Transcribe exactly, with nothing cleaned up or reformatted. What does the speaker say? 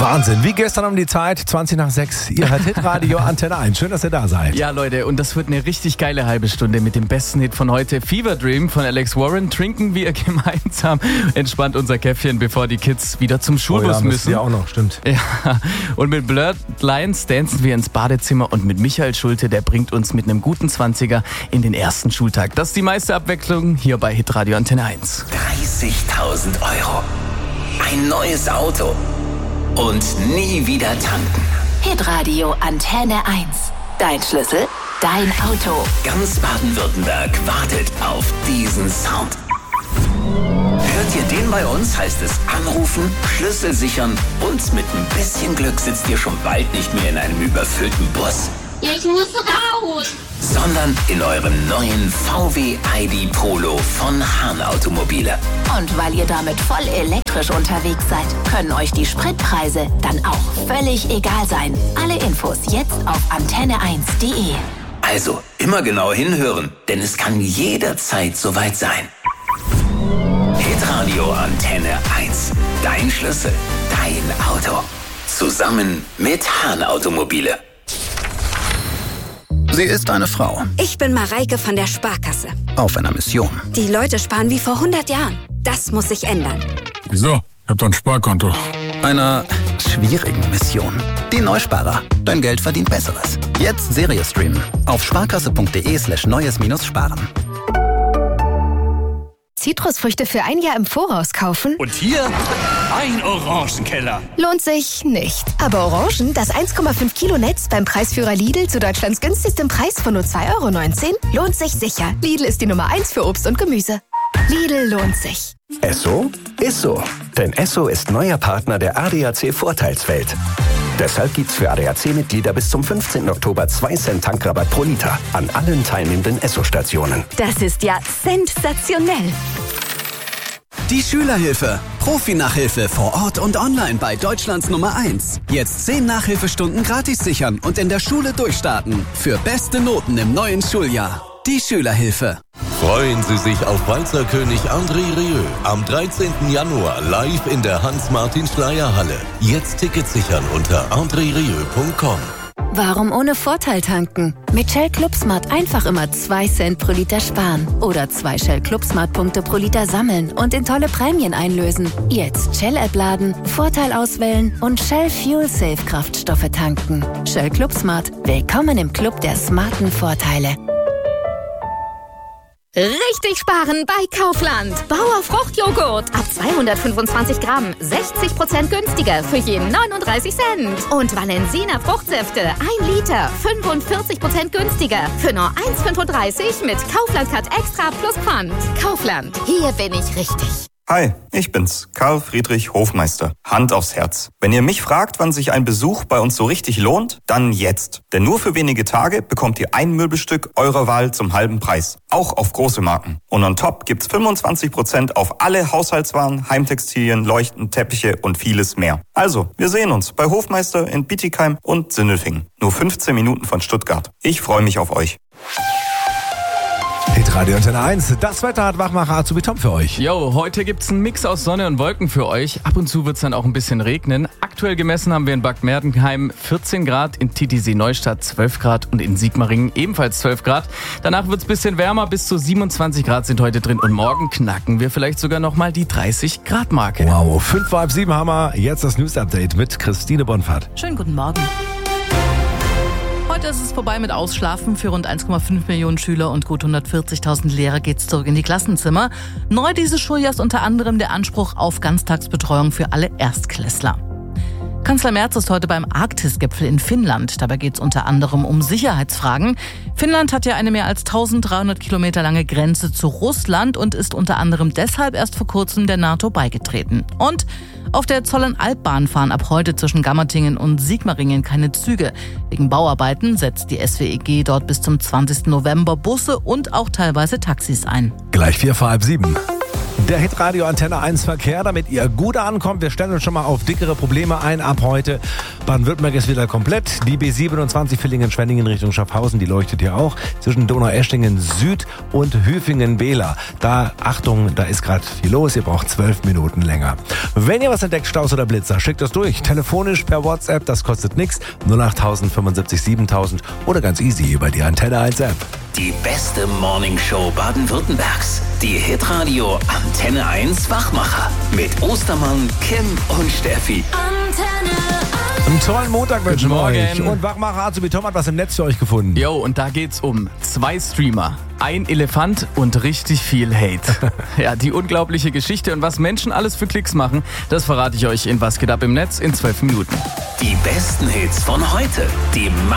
Wahnsinn, wie gestern um die Zeit, zwanzig nach sechs. Ihr hört Hitradio Antenne eins. Schön, dass ihr da seid. Ja, Leute, und das wird eine richtig geile halbe Stunde mit dem besten Hit von heute. Fever Dream von Alex Warren. Trinken wir gemeinsam entspannt unser Käffchen, bevor die Kids wieder zum Schulbus oh ja, müssen. Ja, auch noch, stimmt. Ja, und mit Blurred Lines dancen wir ins Badezimmer und mit Michael Schulte, der bringt uns mit einem guten Zwanziger in den ersten Schultag. Das ist die meiste Abwechslung hier bei Hitradio Antenne eins. dreißigtausend Euro. Ein neues Auto. Und nie wieder tanken. Hitradio Antenne eins. Dein Schlüssel, dein Auto. Ganz Baden-Württemberg wartet auf diesen Sound. Hört ihr den bei uns, heißt es anrufen, Schlüssel sichern und mit ein bisschen Glück sitzt ihr schon bald nicht mehr in einem überfüllten Bus. Ich muss raus! Sondern in eurem neuen V W I D Polo von Hahn Automobile. Und weil ihr damit voll elektrisch unterwegs seid, können euch die Spritpreise dann auch völlig egal sein. Alle Infos jetzt auf antenne eins punkt de. Also immer genau hinhören, denn es kann jederzeit soweit sein. Hitradio Antenne eins. Dein Schlüssel, dein Auto. Zusammen mit Hahn Automobile. Sie ist eine Frau. Ich bin Mareike von der Sparkasse. Auf einer Mission. Die Leute sparen wie vor hundert Jahren. Das muss sich ändern. Wieso? Ich hab doch ein Sparkonto. Einer schwierigen Mission. Die Neusparer. Dein Geld verdient Besseres. Jetzt Serie streamen. Auf sparkasse.de slash neues minus sparen. Zitrusfrüchte für ein Jahr im Voraus kaufen? Und hier ein Orangenkeller. Lohnt sich nicht. Aber Orangen, das eins Komma fünf Kilo Netz beim Preisführer Lidl zu Deutschlands günstigstem Preis von nur zwei Euro neunzehn, lohnt sich sicher. Lidl ist die Nummer eins für Obst und Gemüse. Lidl lohnt sich. Esso ist so. Denn Esso ist neuer Partner der A D A C-Vorteilswelt. Deshalb gibt's für A D A C-Mitglieder bis zum fünfzehnten Oktober zwei Cent Tankrabatt pro Liter an allen teilnehmenden Esso-Stationen. Das ist ja sensationell. Die Schülerhilfe. Profi-Nachhilfe vor Ort und online bei Deutschlands Nummer eins. Jetzt zehn Nachhilfestunden gratis sichern und in der Schule durchstarten. Für beste Noten im neuen Schuljahr. Die Schülerhilfe. Freuen Sie sich auf Walzerkönig André Rieu am dreizehnten Januar live in der Hans-Martin-Schleyer-Halle. Jetzt Tickets sichern unter andre rieu punkt com. Warum ohne Vorteil tanken? Mit Shell ClubSmart einfach immer zwei Cent pro Liter sparen. Oder zwei Shell ClubSmart-Punkte pro Liter sammeln und in tolle Prämien einlösen. Jetzt Shell-App laden, Vorteil auswählen und Shell Fuel Safe Kraftstoffe tanken. Shell ClubSmart. Willkommen im Club der smarten Vorteile. Richtig sparen bei Kaufland. Bauer Fruchtjoghurt ab zweihundertfünfundzwanzig Gramm, sechzig Prozent günstiger für jeden neununddreißig Cent. Und Valensina Fruchtsäfte ein Liter, fünfundvierzig Prozent günstiger für nur eins Komma fünfunddreißig mit Kaufland Cut Extra plus Pfand. Kaufland, hier bin ich richtig. Hi, ich bin's, Karl Friedrich Hofmeister. Hand aufs Herz. Wenn ihr mich fragt, wann sich ein Besuch bei uns so richtig lohnt, dann jetzt. Denn nur für wenige Tage bekommt ihr ein Möbelstück eurer Wahl zum halben Preis. Auch auf große Marken. Und on top gibt's fünfundzwanzig Prozent auf alle Haushaltswaren, Heimtextilien, Leuchten, Teppiche und vieles mehr. Also, wir sehen uns bei Hofmeister in Bietigheim und Sindelfingen. Nur fünfzehn Minuten von Stuttgart. Ich freue mich auf euch. Hitradio Antenne eins, das Wetter hat Wachmacher Azubi Tom für euch. Jo, heute gibt's einen Mix aus Sonne und Wolken für euch. Ab und zu wird's dann auch ein bisschen regnen. Aktuell gemessen haben wir in Bad Mergentheim vierzehn Grad, in Titisee Neustadt zwölf Grad und in Sigmaringen ebenfalls zwölf Grad. Danach wird's ein bisschen wärmer, bis zu siebenundzwanzig Grad sind heute drin und morgen knacken wir vielleicht sogar nochmal die dreißig Grad Marke. Wow, fünf vor halb sieben haben wir jetzt das News-Update mit Christine Bonfahrt. Schönen guten Morgen. Heute ist es vorbei mit Ausschlafen. Für rund eins Komma fünf Millionen Schüler und gut hundertvierzigtausend Lehrer geht's zurück in die Klassenzimmer. Neu dieses Schuljahr ist unter anderem der Anspruch auf Ganztagsbetreuung für alle Erstklässler. Kanzler Merz ist heute beim Arktis-Gipfel in Finnland. Dabei geht es unter anderem um Sicherheitsfragen. Finnland hat ja eine mehr als dreizehnhundert Kilometer lange Grenze zu Russland und ist unter anderem deshalb erst vor kurzem der NATO beigetreten. Und auf der Zollernalbbahn fahren ab heute zwischen Gammertingen und Sigmaringen keine Züge. Wegen Bauarbeiten setzt die S W E G dort bis zum zwanzigsten November Busse und auch teilweise Taxis ein. Gleich vier vor halb sieben. Der Hitradio Antenne eins Verkehr, damit ihr gut ankommt. Wir stellen uns schon mal auf dickere Probleme ein ab heute. Baden-Württemberg ist wieder komplett. Die B siebenundzwanzig Villingen-Schwenningen Richtung Schaffhausen, die leuchtet hier auch. Zwischen Donaueschingen Süd und Hüfingen-Behla. Da, Achtung, da ist gerade viel los. Ihr braucht zwölf Minuten länger. Wenn ihr was entdeckt, Staus oder Blitzer, schickt das durch. Telefonisch per WhatsApp, das kostet nichts. null acht tausend fünfundsiebzig siebentausend oder ganz easy über die Antenne eins App. Die beste Morningshow Baden-Württembergs. Die Hitradio Antenne eins Wachmacher. Mit Ostermann, Kim und Steffi. Antenne eins. Einen tollen Montag wünschen wir euch. Und Wachmacher Azubi Tom hat was im Netz für euch gefunden. Jo, und da geht's um zwei Streamer, ein Elefant und richtig viel Hate. Ja, die unglaubliche Geschichte und was Menschen alles für Klicks machen, das verrate ich euch in Was geht ab im Netz in zwölf Minuten. Die besten Hits von heute. Die